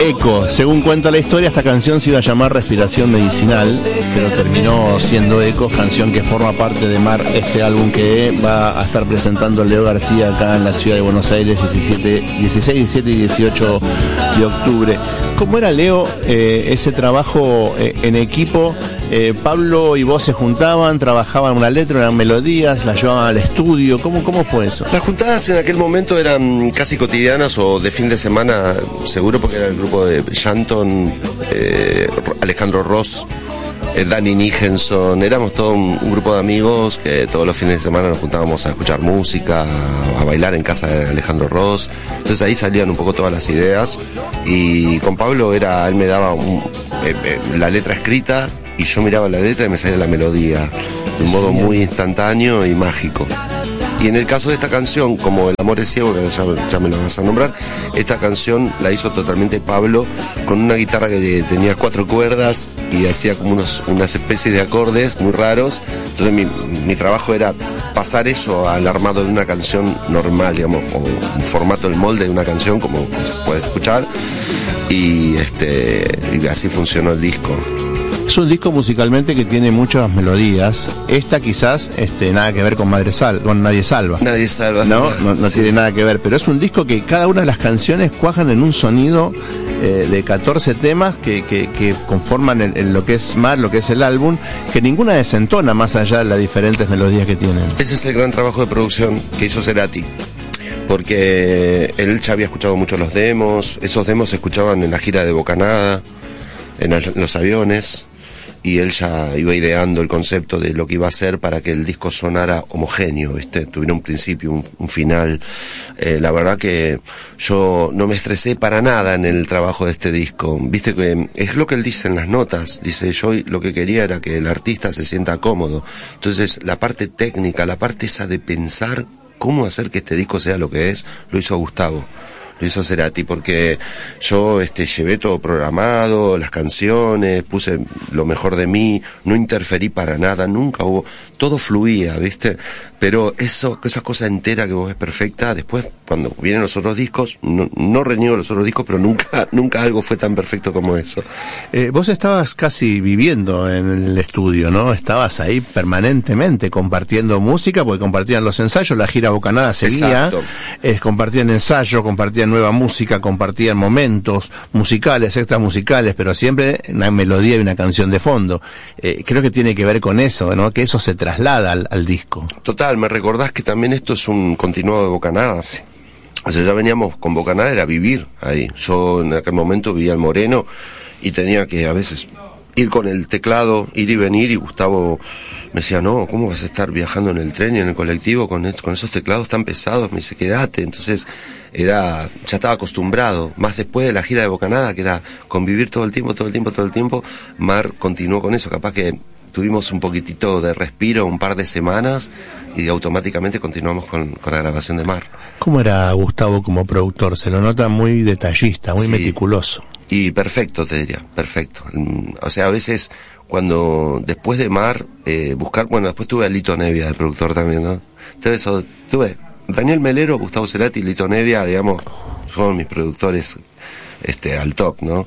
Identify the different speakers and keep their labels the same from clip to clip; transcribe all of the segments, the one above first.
Speaker 1: Eco, según cuenta la historia, esta canción se iba a llamar Respiración Medicinal, pero terminó siendo Eco, canción que forma parte de Mar, este álbum que va a estar presentando Leo García acá en la ciudad de Buenos Aires 16, 17 y 18 de octubre. ¿Cómo era, Leo, ese trabajo en equipo? Pablo y vos se juntaban, trabajaban una letra, eran melodías, las llevaban al estudio. ¿Cómo fue eso?
Speaker 2: Las juntadas en aquel momento eran casi cotidianas o de fin de semana, seguro, porque era el grupo de Shanton, Alejandro Ross, Danny Nijenson. Éramos todo un grupo de amigos que todos los fines de semana nos juntábamos a escuchar música, a bailar en casa de Alejandro Ross. Entonces ahí salían un poco todas las ideas, y con Pablo él me daba la letra escrita y yo miraba la letra y me salía la melodía de un modo muy instantáneo y mágico. Y en el caso de esta canción, como El amor es ciego, que ya me lo vas a nombrar, esta canción la hizo totalmente Pablo con una guitarra que tenía 4 cuerdas y hacía como unas especies de acordes muy raros. Entonces mi trabajo era pasar eso al armado de una canción normal, digamos, o un formato, el molde de una canción, como puedes escuchar, y así funcionó el disco.
Speaker 1: Es un disco musicalmente que tiene muchas melodías. Esta quizás nada que ver con Nadie Salva.
Speaker 2: Nadie Salva.
Speaker 1: No sí. Tiene nada que ver, pero es un disco que cada una de las canciones cuajan en un sonido de 14 temas que conforman lo que es Mar, lo que es el álbum, que ninguna desentona más allá de las diferentes melodías que tienen.
Speaker 2: Ese es el gran trabajo de producción que hizo Cerati, porque él ya había escuchado mucho los demos. Esos demos se escuchaban en la gira de Bocanada, en los aviones, y él ya iba ideando el concepto de lo que iba a hacer para que el disco sonara homogéneo, ¿viste? Tuviera un principio, un final. La verdad que yo no me estresé para nada en el trabajo de este disco. Viste que es lo que él dice en las notas. Dice, yo lo que quería era que el artista se sienta cómodo. Entonces, la parte técnica, la parte esa de pensar cómo hacer que este disco sea lo que es, lo hizo Gustavo. Lo hizo Cerati, porque yo llevé todo programado, las canciones, puse lo mejor de mí, no interferí para nada, nunca hubo, todo fluía, ¿viste? Pero esa cosa entera que vos ves perfecta, después cuando vienen los otros discos, no reniego los otros discos, pero nunca algo fue tan perfecto como eso.
Speaker 1: Vos estabas casi viviendo en el estudio, ¿no? Estabas ahí permanentemente compartiendo música, porque compartían los ensayos, la gira Bocanada seguía, compartían ensayo, compartían nueva música, compartían momentos musicales, extras musicales, pero siempre una melodía y una canción de fondo. Creo que tiene que ver con eso, ¿no? Que eso se traslada al disco.
Speaker 2: Total, me recordás que también esto es un continuado de Bocanada. Sí. O sea, ya veníamos con Bocanada, era vivir ahí. Yo en aquel momento vivía en Moreno y tenía que a veces ir con el teclado, ir y venir, y Gustavo me decía, no, ¿cómo vas a estar viajando en el tren y en el colectivo con esos teclados tan pesados? Me dice, quédate. Entonces ya estaba acostumbrado, más después de la gira de Bocanada, que era convivir todo el tiempo. Mar continuó con eso, capaz que tuvimos un poquitito de respiro, un par de semanas, y automáticamente continuamos con la grabación de Mar.
Speaker 1: ¿Cómo era Gustavo como productor? Se lo nota muy detallista, muy meticuloso. Y
Speaker 2: perfecto, te diría, perfecto. O sea, a veces cuando después de Mar, después tuve a Lito Nevia de productor también, ¿no? Entonces tuve Daniel Melero, Gustavo Cerati y Lito Nevia, digamos, fueron mis productores al top, ¿no?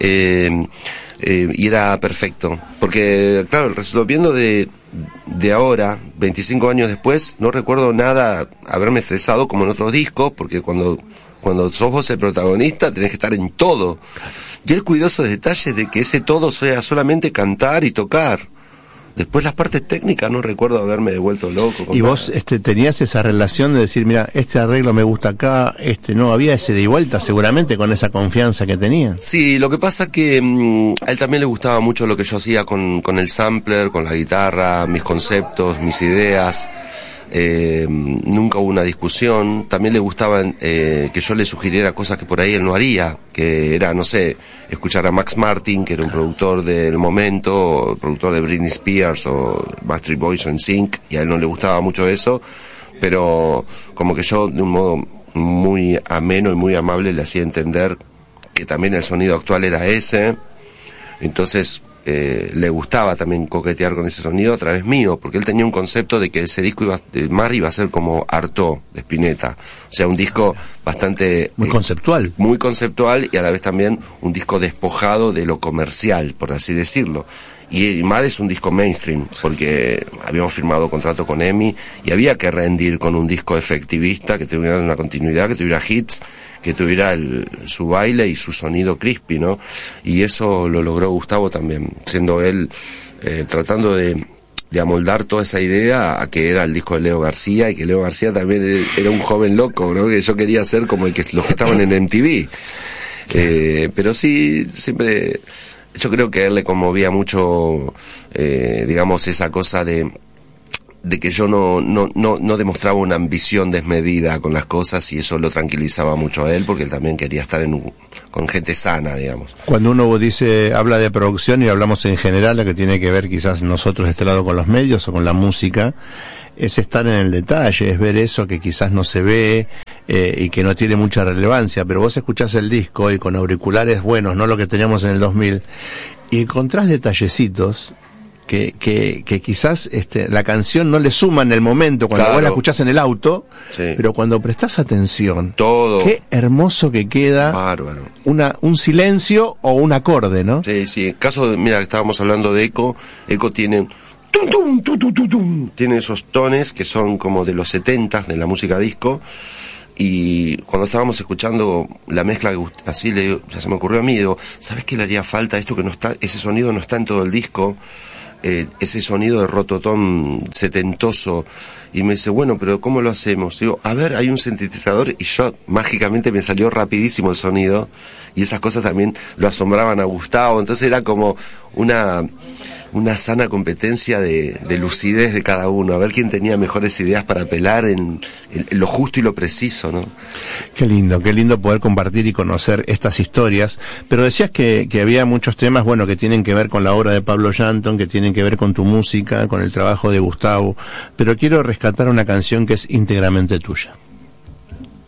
Speaker 2: Y era perfecto, porque claro, viendo de ahora, 25 años después, no recuerdo nada haberme estresado como en otros discos, porque cuando sos vos el protagonista tenés que estar en todo, y él cuidó esos detalles de que ese todo sea solamente cantar y tocar. Después las partes técnicas no recuerdo haberme vuelto loco.
Speaker 1: ¿Y vos tenías esa relación de decir, mira, este arreglo me gusta acá, no? Había ese de vuelta seguramente con esa confianza que tenía.
Speaker 2: Sí, lo que pasa que a él también le gustaba mucho lo que yo hacía con el sampler, con la guitarra, mis conceptos, mis ideas. Nunca hubo una discusión. También le gustaban que yo le sugiriera cosas que por ahí él no haría, que era, no sé, escuchar a Max Martin, que era un productor del momento, o productor de Britney Spears o Backstreet Boys o NSYNC, y a él no le gustaba mucho eso, pero como que yo de un modo muy ameno y muy amable le hacía entender que también el sonido actual era ese. Entonces le gustaba también coquetear con ese sonido a través mío, porque él tenía un concepto de que ese disco Mar iba a ser como Artaud de Spinetta, o sea, un disco bastante
Speaker 1: muy conceptual,
Speaker 2: y a la vez también un disco despojado de lo comercial, por así decirlo. Y Mar es un disco mainstream, porque habíamos firmado contrato con EMI y había que rendir con un disco efectivista, que tuviera una continuidad, que tuviera hits, que tuviera su baile y su sonido crispy, ¿no? Y eso lo logró Gustavo también, siendo él tratando de amoldar toda esa idea a que era el disco de Leo García, y que Leo García también era un joven loco, ¿no? Que yo quería ser como los que estaban en MTV. Pero sí, siempre... Yo creo que a él le conmovía mucho, digamos, esa cosa de que yo no demostraba una ambición desmedida con las cosas, y eso lo tranquilizaba mucho a él, porque él también quería estar con gente sana, digamos.
Speaker 1: Cuando uno habla de producción, y hablamos en general, lo que tiene que ver quizás nosotros de este lado con los medios o con la música, es estar en el detalle, es ver eso que quizás no se ve y que no tiene mucha relevancia, pero vos escuchás el disco y con auriculares buenos, no lo que teníamos en el 2000, y encontrás detallecitos que quizás la canción no le suma en el momento cuando vos la escuchás en el auto, sí, pero cuando prestás atención,
Speaker 2: todo,
Speaker 1: qué hermoso que queda.
Speaker 2: Bárbaro.
Speaker 1: Un silencio o un acorde, ¿no?
Speaker 2: Sí, sí. En caso de, mira, estábamos hablando de Eco tiene tum, tum, tum, tum, tum, tum. Tiene esos tones que son como de los 70 de la música disco. Y cuando estábamos escuchando la mezcla, así ya se me ocurrió a mí, digo, ¿sabes qué le haría falta? Esto que no está, ese sonido no está en todo el disco, ese sonido de rototón setentoso. Y me dice, bueno, pero ¿cómo lo hacemos? Digo, a ver, hay un sintetizador, y yo mágicamente me salió rapidísimo el sonido, y esas cosas también lo asombraban a Gustavo. Entonces era como una sana competencia de lucidez de cada uno, a ver quién tenía mejores ideas para apelar en lo justo y lo preciso, ¿no?
Speaker 1: Qué lindo poder compartir y conocer estas historias. Pero decías que había muchos temas, bueno, que tienen que ver con la obra de Pablo Llanton, que tienen que ver con tu música, con el trabajo de Gustavo, pero quiero rescatar una canción que es íntegramente tuya.